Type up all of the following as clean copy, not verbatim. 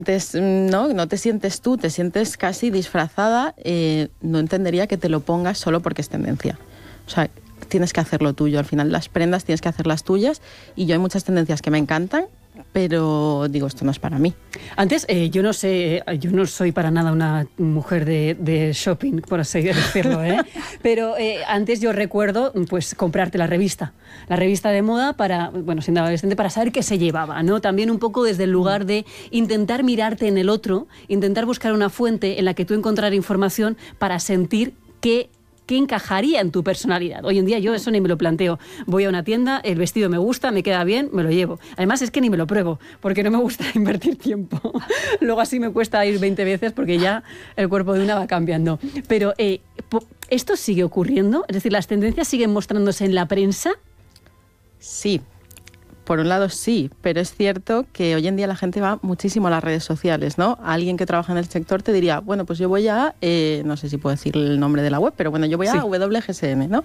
no te sientes tú, te sientes casi disfrazada, no entendería que te lo pongas solo porque es tendencia. O sea, tienes que hacerlo tuyo. Al final las prendas tienes que hacerlas tuyas y yo hay muchas tendencias que me encantan, pero digo, esto no es para mí. Antes, yo no soy para nada una mujer de shopping, por así decirlo, pero antes yo recuerdo pues comprarte la revista de moda siendo adolescente, para saber qué se llevaba, ¿no? También un poco desde el lugar de intentar mirarte en el otro, intentar buscar una fuente en la que tú encontrar información para sentir qué encajaría en tu personalidad. Hoy en día yo eso ni me lo planteo. Voy a una tienda, el vestido me gusta, me queda bien, me lo llevo. Además es que ni me lo pruebo, porque no me gusta invertir tiempo. Luego así me cuesta ir 20 veces porque ya el cuerpo de una va cambiando. Pero ¿esto sigue ocurriendo? Es decir, ¿las tendencias siguen mostrándose en la prensa? Sí. Por un lado sí, pero es cierto que hoy en día la gente va muchísimo a las redes sociales, ¿no? Alguien que trabaja en el sector te diría, bueno, pues yo voy a, no sé si puedo decir el nombre de la web, pero bueno, yo voy a WGSN, ¿no?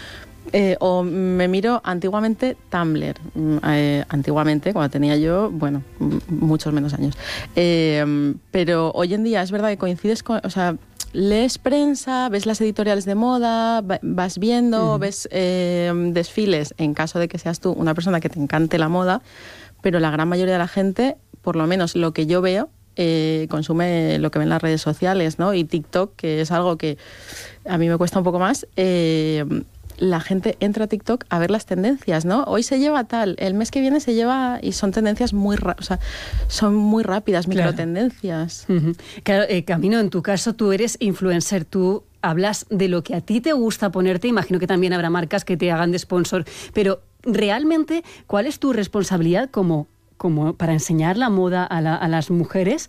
O me miro antiguamente Tumblr, antiguamente, cuando tenía yo, bueno, muchos menos años. Pero hoy en día es verdad que coincides con, o sea, lees prensa, ves las editoriales de moda, vas viendo, ves desfiles, en caso de que seas tú una persona que te encante la moda, pero la gran mayoría de la gente, por lo menos lo que yo veo, consume lo que ven las redes sociales, ¿no? Y TikTok, que es algo que a mí me cuesta un poco más, la gente entra a TikTok a ver las tendencias, ¿no? Hoy se lleva tal, el mes que viene se lleva, y son tendencias son muy rápidas, microtendencias. Claro, Camino, en tu caso tú eres influencer, tú hablas de lo que a ti te gusta ponerte, imagino que también habrá marcas que te hagan de sponsor, pero realmente, ¿cuál es tu responsabilidad como para enseñar la moda a las mujeres?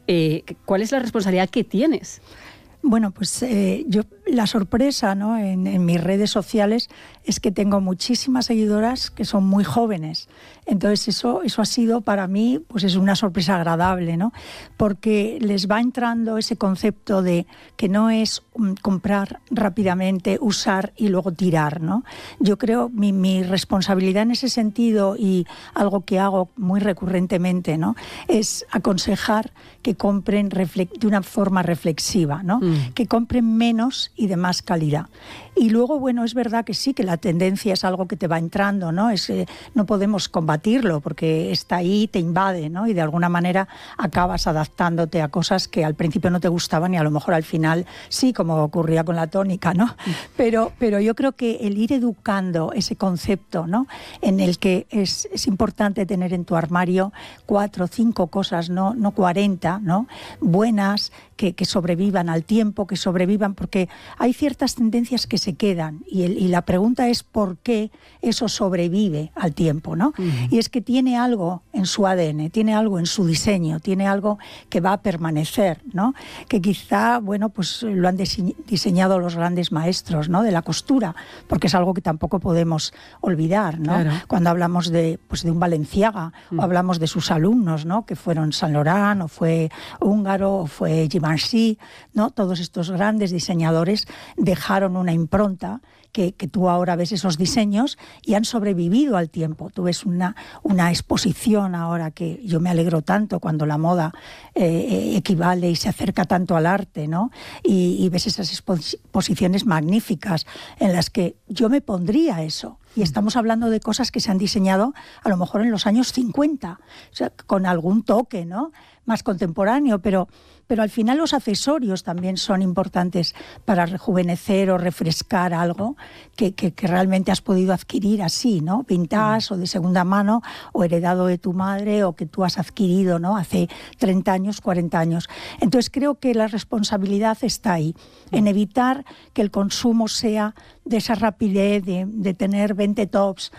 ¿Cuál es la responsabilidad que tienes? Bueno, pues yo la sorpresa, ¿no?, en mis redes sociales es que tengo muchísimas seguidoras que son muy jóvenes. Entonces eso ha sido para mí, pues es una sorpresa agradable, ¿no? Porque les va entrando ese concepto de que no es comprar rápidamente, usar y luego tirar, ¿no? Yo creo mi responsabilidad en ese sentido, y algo que hago muy recurrentemente, ¿no?, es aconsejar que compren de una forma reflexiva, ¿no? Que compren menos y de más calidad. Y luego, bueno, es verdad que sí, que la tendencia es algo que te va entrando, ¿no? No podemos combatirlo porque está ahí, te invade, ¿no? Y de alguna manera acabas adaptándote a cosas que al principio no te gustaban y a lo mejor al final sí, como ocurría con la tónica, ¿no? Pero yo creo que el ir educando ese concepto, ¿no?, en el que es importante tener en tu armario 4 o 5 cosas, no 40, ¿no?, buenas, que sobrevivan al tiempo, que sobrevivan, porque hay ciertas tendencias que se quedan y la pregunta es por qué eso sobrevive al tiempo, ¿no? Y es que tiene algo en su ADN, tiene algo en su diseño, tiene algo que va a permanecer, ¿no? Que quizá, bueno, pues lo han diseñado los grandes maestros, ¿no?, de la costura, porque es algo que tampoco podemos olvidar, ¿no? Claro. Cuando hablamos de un Balenciaga o hablamos de sus alumnos, ¿no?, que fueron Saint Laurent o fue húngaro o fue Givenchy, ¿no? Todos estos grandes diseñadores dejaron una impronta que tú ahora ves esos diseños y han sobrevivido al tiempo. Tú ves una exposición ahora, que yo me alegro tanto cuando la moda equivale y se acerca tanto al arte, ¿no? Y ves esas exposiciones magníficas en las que yo me pondría eso. Y estamos hablando de cosas que se han diseñado a lo mejor en los años 50, o sea, con algún toque, ¿no?, más contemporáneo, pero al final los accesorios también son importantes para rejuvenecer o refrescar algo que realmente has podido adquirir así, ¿no?, vintage o de segunda mano o heredado de tu madre o que tú has adquirido, ¿no?, hace 30 años, 40 años. Entonces creo que la responsabilidad está ahí, en evitar que el consumo sea de esa rapidez de tener 20 tops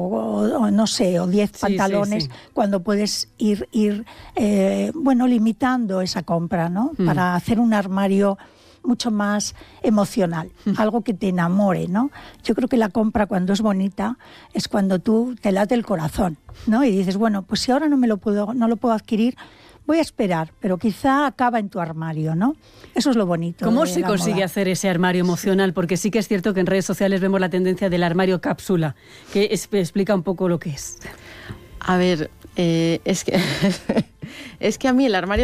o no sé, o 10 pantalones, cuando puedes ir limitando esa compra, ¿no? Para hacer un armario mucho más emocional, algo que te enamore, ¿no? Yo creo que la compra, cuando es bonita, es cuando tú te late el corazón, ¿no? Y dices, bueno, pues si ahora no lo puedo adquirir, voy a esperar, pero quizá acaba en tu armario, ¿no? Eso es lo bonito. ¿Cómo se consigue hacer ese armario emocional? Porque sí que es cierto que en redes sociales vemos la tendencia del armario cápsula, que explica un poco lo que es. A ver, es que Es que a mí el armario